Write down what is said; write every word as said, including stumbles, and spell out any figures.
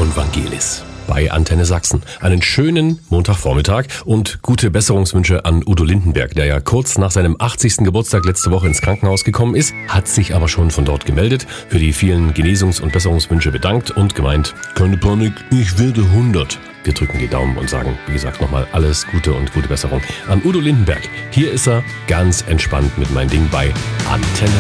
und Vangelis bei Antenne Sachsen. Einen schönen Montagvormittag und gute Besserungswünsche an Udo Lindenberg, der ja kurz nach seinem achtzigsten Geburtstag letzte Woche ins Krankenhaus gekommen ist, hat sich aber schon von dort gemeldet, für die vielen Genesungs- und Besserungswünsche bedankt und gemeint, keine Panik, ich werde hundert. Wir drücken die Daumen und sagen, wie gesagt, nochmal alles Gute und gute Besserung an Udo Lindenberg. Hier ist er ganz entspannt mit Mein Ding bei Antenne